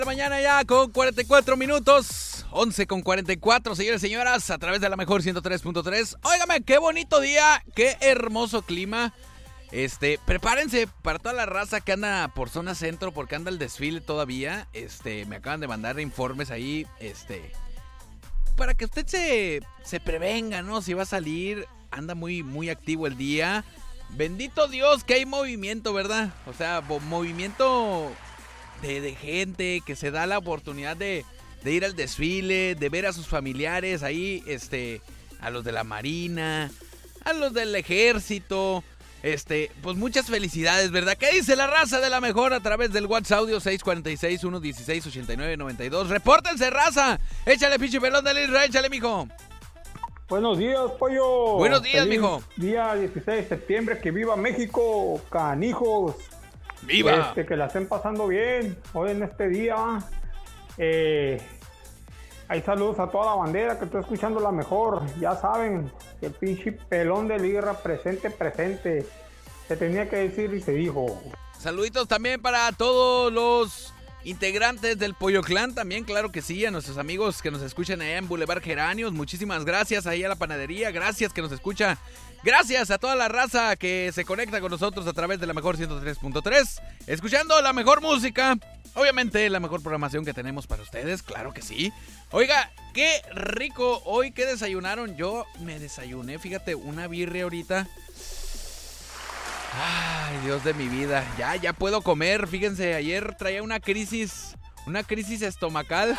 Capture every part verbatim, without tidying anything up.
De mañana ya con cuarenta y cuatro minutos, once con cuarenta y cuatro, señores y señoras, a través de la mejor ciento tres punto tres. Óigame, qué bonito día, qué hermoso clima. Este, prepárense para toda la raza que anda por zona centro, porque anda el desfile todavía. Este, me acaban de mandar informes ahí, este, para que usted se, se prevenga, ¿no? Si va a salir, anda muy, muy activo el día. Bendito Dios que hay movimiento, ¿verdad? O sea, movimiento de, de gente que se da la oportunidad de, de ir al desfile, de ver a sus familiares ahí, este, a los de la Marina, a los del Ejército. Este, pues muchas felicidades, ¿verdad? ¿Qué dice la raza de la mejor a través del WhatsApp audio seis cuatro seis, uno uno seis, ocho nueve nueve dos? ¡Repórtense, raza! Échale, pinche pelón del Israel, échale, mijo. Buenos días, pollo. Buenos días, Feliz mijo. Día dieciséis de septiembre, que viva México, canijos. ¡Viva! Este, que la estén pasando bien hoy en este día. Eh, hay saludos a toda la bandera que estoy escuchando la mejor. Ya saben, el pinche pelón del Irra presente, presente. Se tenía que decir y se dijo. Saluditos también para todos los integrantes del Pollo Clan, también, claro que sí, a nuestros amigos que nos escuchan allá en Boulevard Geranios, muchísimas gracias ahí a la panadería, gracias que nos escucha, gracias a toda la raza que se conecta con nosotros a través de la mejor ciento tres punto tres, escuchando la mejor música, obviamente la mejor programación que tenemos para ustedes, claro que sí. Oiga, qué rico, hoy que desayunaron, yo me desayuné, fíjate, una birria ahorita. Ay, Dios de mi vida, ya, ya puedo comer, fíjense, ayer traía una crisis, una crisis estomacal.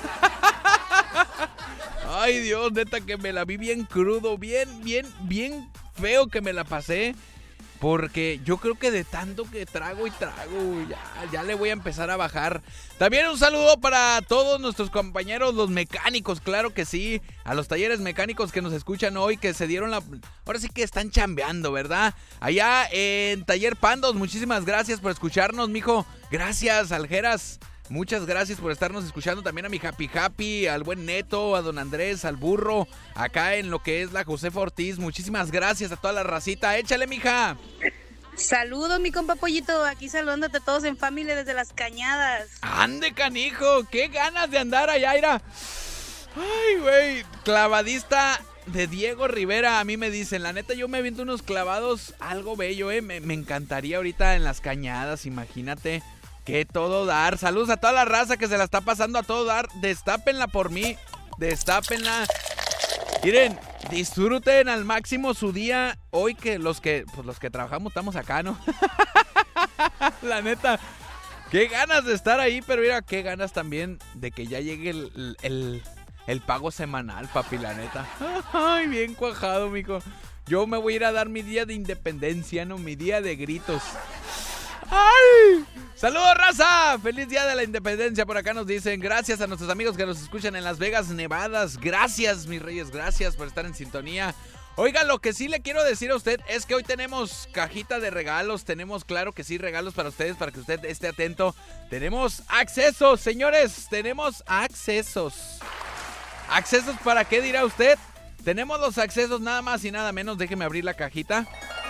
Ay, Dios, neta que me la vi bien crudo, bien, bien, bien feo que me la pasé. Porque yo creo que de tanto que trago y trago, ya, ya le voy a empezar a bajar. También un saludo para todos nuestros compañeros, los mecánicos, claro que sí. A los talleres mecánicos que nos escuchan hoy, que se dieron la... Ahora sí que están chambeando, ¿verdad? Allá en Taller Pandos, muchísimas gracias por escucharnos, mijo. Gracias, Aljeras. Muchas gracias por estarnos escuchando, también a mi Happy Happy, al buen Neto, a don Andrés, al burro, acá en lo que es la Josefa Ortiz. Muchísimas gracias a toda la racita. Échale, mija. Saludos, mi compa Pollito, aquí saludándote a todos en familia desde Las Cañadas. Ande, canijo, qué ganas de andar allá, Ira. Ay, güey, clavadista de Diego Rivera, a mí me dicen, la neta yo me aviento unos clavados, algo bello, eh, me, me encantaría ahorita en Las Cañadas, imagínate. Que todo dar. Saludos a toda la raza que se la está pasando a todo dar. Destápenla por mí. Destápenla. Miren, disfruten al máximo su día. Hoy que los que, pues los que trabajamos estamos acá, ¿no? La neta. Qué ganas de estar ahí, pero mira, qué ganas también de que ya llegue el, el, el pago semanal, papi, la neta. Ay, bien cuajado, mijo. Yo me voy a ir a dar mi día de independencia, ¿no? Mi día de gritos. ¡Ay! ¡Saludos, raza! ¡Feliz Día de la Independencia! Por acá nos dicen, gracias a nuestros amigos que nos escuchan en Las Vegas, Nevadas. Gracias, mis reyes, gracias por estar en sintonía. Oiga, lo que sí le quiero decir a usted es que hoy tenemos cajita de regalos. Tenemos, claro que sí, regalos para ustedes, para que usted esté atento. Tenemos accesos, señores, tenemos accesos. ¿Accesos para qué dirá usted? Tenemos los accesos nada más y nada menos. Déjeme abrir la cajita.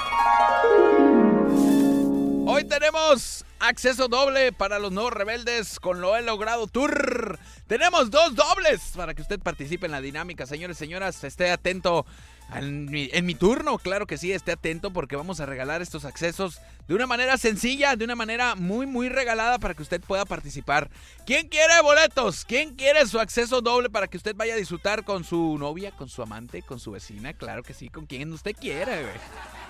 Hoy tenemos acceso doble para los nuevos rebeldes con Lo He Logrado Tour. Tenemos dos dobles para que usted participe en la dinámica. Señores, señoras, esté atento en mi, en mi turno. Claro que sí, esté atento porque vamos a regalar estos accesos de una manera sencilla, de una manera muy, muy regalada para que usted pueda participar. ¿Quién quiere boletos? ¿Quién quiere su acceso doble para que usted vaya a disfrutar con su novia, con su amante, con su vecina? Claro que sí, con quien usted quiera, güey.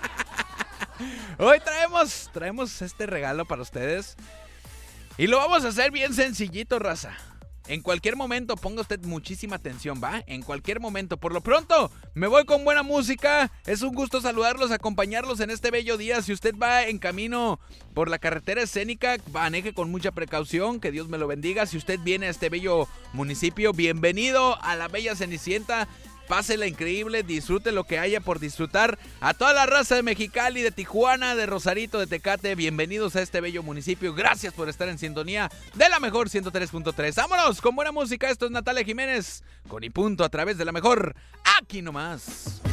Hoy traemos, traemos este regalo para ustedes y lo vamos a hacer bien sencillito, raza. En cualquier momento, ponga usted muchísima atención, ¿va? En cualquier momento. Por lo pronto, me voy con buena música. Es un gusto saludarlos, acompañarlos en este bello día. Si usted va en camino por la carretera escénica, maneje con mucha precaución. Que Dios me lo bendiga. Si usted viene a este bello municipio, bienvenido a la bella Cenicienta. Pásela increíble, disfrute lo que haya por disfrutar. A toda la raza de Mexicali, de Tijuana, de Rosarito, de Tecate, bienvenidos a este bello municipio. Gracias por estar en sintonía de la mejor ciento tres punto tres. Vámonos con buena música. Esto es Natalia Jiménez con Y Punto a través de la mejor. Aquí nomás.